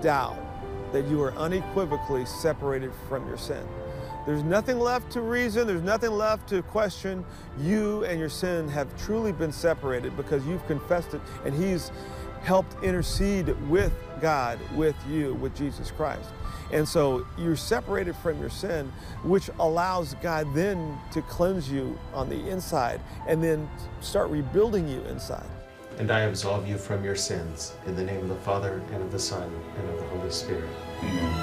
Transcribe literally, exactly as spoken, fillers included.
doubt that you are unequivocally separated from your sin. There's nothing left to reason, there's nothing left to question. You and your sin have truly been separated because you've confessed it, and He's helped intercede with God, with you, with Jesus Christ. And so you're separated from your sin, which allows God then to cleanse you on the inside and then start rebuilding you inside. And I absolve you from your sins, in the name of the Father, and of the Son, and of the Holy Spirit. Amen.